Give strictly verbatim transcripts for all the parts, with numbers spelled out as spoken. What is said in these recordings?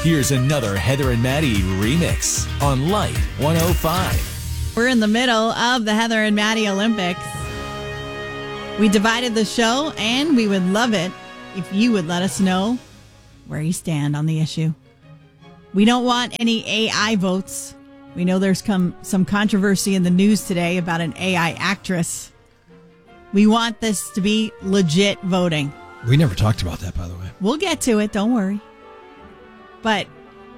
Here's another Heather and Maddie remix on Light one oh five. We're in the middle of the Heather and Maddie Olympics. We divided the show, and we would love it if you would let us know where you stand on the issue. We don't want any A I votes. We know there's come some controversy in the news today about an A I actress. We want this to be legit voting. We never talked about that, by the way. We'll get to it. Don't worry. But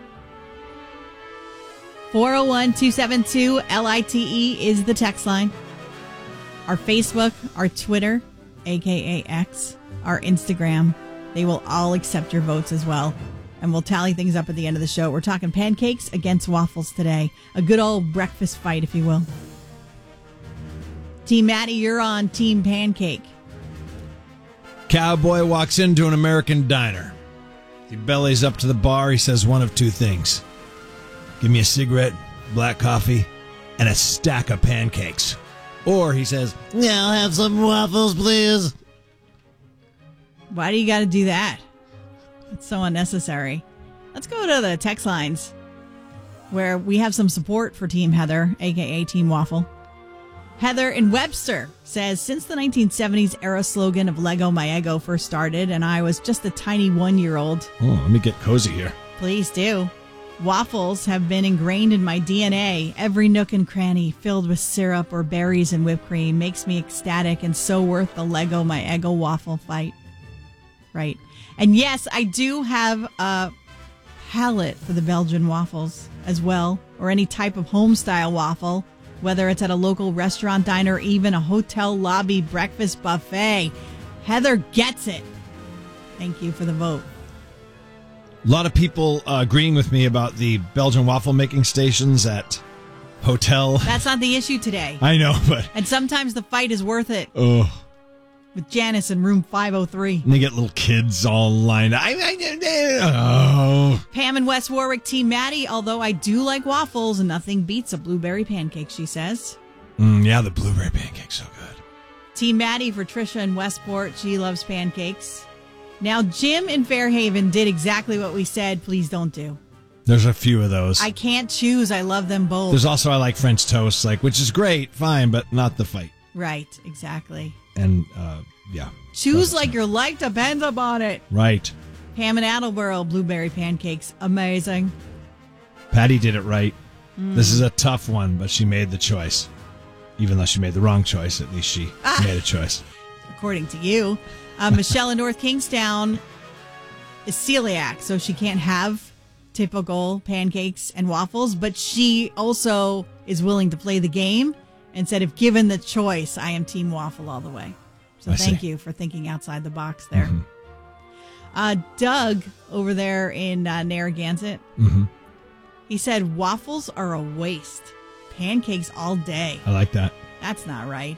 four oh one, two seven two, L I T E is the text line. Our Facebook, our Twitter, a k a. X, our Instagram, they will all accept your votes as well. And we'll tally things up at the end of the show. We're talking pancakes against waffles today. A good old breakfast fight, if you will. Team Maddie, you're on Team Pancake. Cowboy walks into an American diner. He bellies up to the bar. He says one of two things. Give me a cigarette, black coffee, and a stack of pancakes. Or he says, yeah, I'll have some waffles, please. Why do you got to do that? It's so unnecessary. Let's go to the text lines where we have some support for Team Heather, a k a. Team Waffle. Heather in Webster says, since the nineteen seventies era slogan of Lego My Eggo first started and I was just a tiny one-year-old. Oh, let me get cozy here. Please do. Waffles have been ingrained in my D N A. Every nook and cranny filled with syrup or berries and whipped cream makes me ecstatic and so worth the Lego My Eggo waffle fight. Right. And yes, I do have a palate for the Belgian waffles as well, or any type of home-style waffle, whether it's at a local restaurant, diner, or even a hotel lobby breakfast buffet. Heather gets it. Thank you for the vote. A lot of people uh, agreeing with me about the Belgian waffle making stations at hotel. That's not the issue today. I know, but... And sometimes the fight is worth it. Oh. With Janice in room five oh three. And they get little kids all lined up. I, I, I, oh. Pam in West Warwick, Team Maddie, although I do like waffles, nothing beats a blueberry pancake, she says. Mm, yeah, the blueberry pancake's so good. Team Maddie for Trisha in Westport. She loves pancakes. Now, Jim in Fairhaven did exactly what we said, please don't do. There's a few of those. I can't choose. I love them both. There's also I like French toast, like which is great, fine, but not the fight. Right, exactly. And, uh, yeah. Choose like your life depends upon it. Right. Pam in Attleboro, blueberry pancakes. Amazing. Patty did it right. Mm. This is a tough one, but she made the choice. Even though she made the wrong choice, at least she ah. made a choice. According to you. Uh, Michelle in North Kingstown is celiac, so she can't have typical pancakes and waffles, but she also is willing to play the game and said, if given the choice, I am Team Waffle all the way. So I thank see. you for thinking outside the box there. Mm-hmm. Uh, Doug over there in uh, Narragansett, mm-hmm. he said, waffles are a waste. Pancakes all day. I like that. That's not right.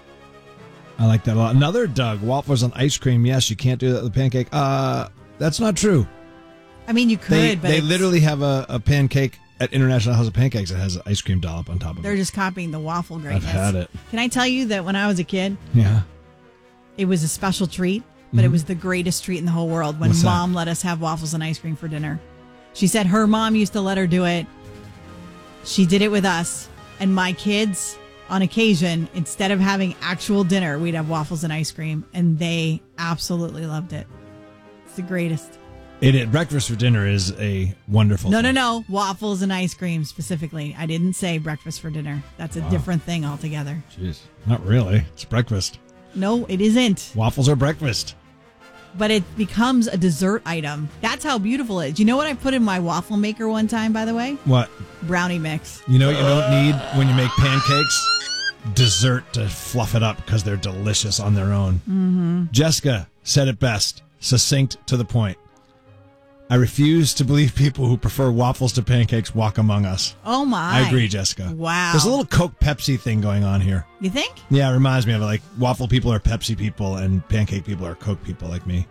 I like that a lot. Another Doug, waffles on ice cream. Yes, you can't do that with a pancake. Uh, that's not true. I mean, you could, they, but they it's, literally have a, a pancake at International House of Pancakes that has an ice cream dollop on top of they're it. They're just copying the waffle greatness. I've had it. Can I tell you that when I was a kid, yeah, it was a special treat, but mm-hmm. it was the greatest treat in the whole world when What's Mom that? let us have waffles and ice cream for dinner. She said her mom used to let her do it. She did it with us, and my kids, on occasion, instead of having actual dinner, we'd have waffles and ice cream, and they absolutely loved it. It's the greatest. It, it breakfast for dinner is a wonderful No, thing. no, no. Waffles and ice cream specifically. I didn't say breakfast for dinner. That's a Wow. different thing altogether. Jeez, not really. It's breakfast. No, it isn't. Waffles are breakfast. But it becomes a dessert item. That's how beautiful it is. You know what I put in my waffle maker one time, by the way? What? Brownie mix. You know what you don't need when you make pancakes? Dessert to fluff it up because they're delicious on their own. Mm-hmm. Jessica said it best, succinct to the point. I refuse to believe people who prefer waffles to pancakes walk among us. Oh, my. I agree, Jessica. Wow. There's a little Coke Pepsi thing going on here. You think? Yeah, it reminds me of it. Like, waffle people are Pepsi people and pancake people are Coke people like me.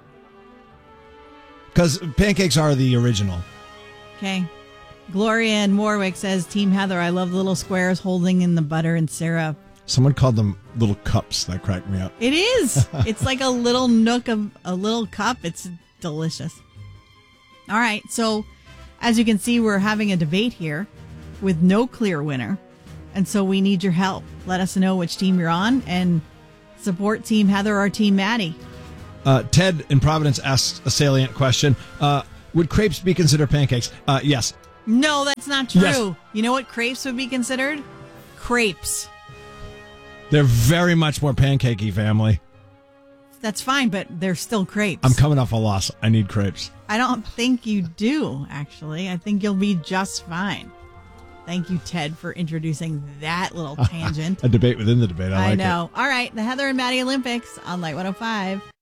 Because pancakes are the original. Okay. Gloria in Warwick says, Team Heather, I love the little squares holding in the butter and syrup. Someone called them little cups. That cracked me up. It is. It's like a little nook of a little cup. It's delicious. All right. So As you can see, we're having a debate here with no clear winner. And so we need your help. Let us know which team you're on and support Team Heather or Team Maddie. Uh, Ted in Providence asks a salient question. Uh, would crepes be considered pancakes? Uh, yes. No, that's not true. Yes. You know what crepes would be considered? Crepes. They're very much more pancakey, family. That's fine, but they're still crepes. I'm coming off a loss. I need crepes. I don't think you do, actually. I think you'll be just fine. Thank you, Ted, for introducing that little tangent. A debate within the debate. I, I like know. It. All right, the Heather and Maddie Olympics on Light one oh five.